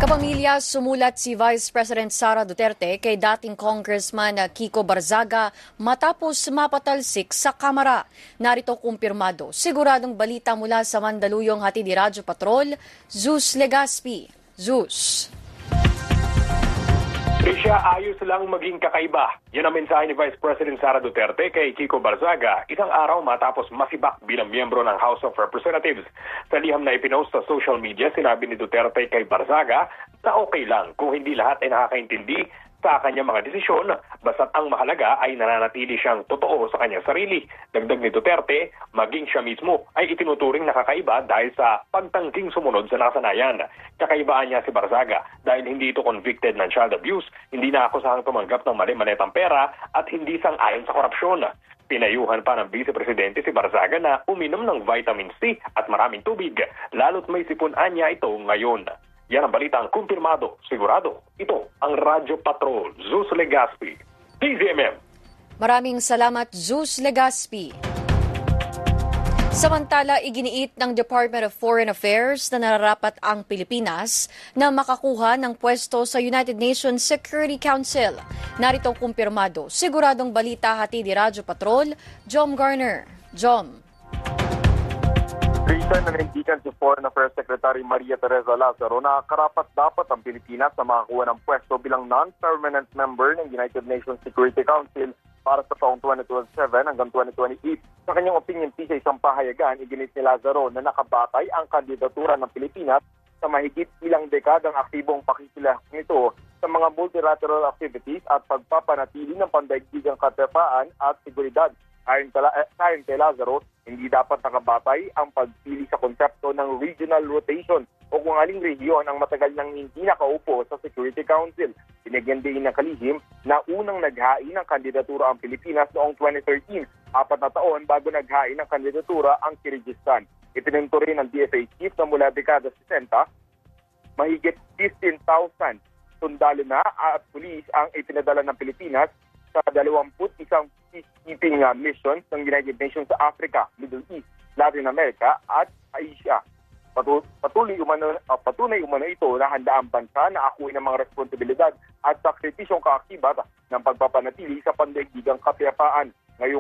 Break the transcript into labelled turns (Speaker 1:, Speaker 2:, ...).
Speaker 1: Kapamilya, sumulat si Vice President Sara Duterte kay dating Congressman Kiko Barzaga matapos mapatalsik sa Kamara. Narito kumpirmado. Siguradong balita mula sa Mandaluyong hatid ni Radyo Patrol, Zeus Legaspi. Zeus.
Speaker 2: Risha, ayos lang maging kakaiba. Yan ang mensahe ni Vice President Sara Duterte kay Kiko Barzaga isang araw matapos masibak bilang miyembro ng House of Representatives. Sa liham na ipinost sa social media, sinabi ni Duterte kay Barzaga na okay lang kung hindi lahat ay nakakaintindi sa kanyang mga desisyon, basta't ang mahalaga ay nananatili siyang totoo sa kanyang sarili. Dagdag ni Duterte, maging siya mismo ay itinuturing nakakaiba dahil sa pagtangking sumunod sa nakasanayan. Kakaibaan niya si Barzaga dahil hindi ito convicted ng child abuse, hindi na akusahang tumanggap ng mali-maletang pera at hindi sang-ayon sa korupsyon. Pinayuhan pa ng Vice Presidente si Barzaga na uminom ng vitamin C at maraming tubig, lalo't may sipunan niya ito ngayon. Yan ang balitang kumpirmado, sigurado. Ito ang Radyo Patrol, Zeus Legaspi, TZMM.
Speaker 1: Maraming salamat, Zeus Legaspi. Samantala, iginiit ng Department of Foreign Affairs na nararapat ang Pilipinas na makakuha ng pwesto sa United Nations Security Council. Narito kumpirmado, siguradong balita hatid ni Radyo Patrol, Jom Garner. Jom.
Speaker 3: Recent nanindigan si Foreign Affairs Secretary Maria Teresa Lazaro na karapat-dapat ang Pilipinas na makakuha ng pwesto bilang non-permanent member ng United Nations Security Council para sa taong 2027 hanggang 2028. Sa kanyang opinion piece sa isang pahayagan, iginit ni Lazaro na nakabatay ang kandidatura ng Pilipinas sa mahigit ilang dekadang aktibong pakikilahok nito sa mga multilateral activities at pagpapanatili ng pandaigdigang kapayapaan at seguridad. Ayon kay Lazaro, hindi dapat nakabatay ang pagpili sa konsepto ng regional rotation o kung aling rehiyon ang matagal nang hindi nakaupo sa Security Council. Binigyan din ng kalihim na unang naghain ng kandidatura ang Pilipinas noong 2013, 4 na taon bago naghain ng kandidatura ang Kyrgyzstan. Itininto rin ng DFA chief na mula dekada 60, mahigit 15,000 sundalo na at pulis ang ipinadala ng Pilipinas sa 21 peacekeeping missions ng United Nations sa Africa, Middle East, Latin America at Asia. Patunay umano ito na handa ang bansa na akuin ang mga responsibilidad at sakripisyong kaakibat ng pagpapanatili sa pandaigdigang kapayapaan. Ngayong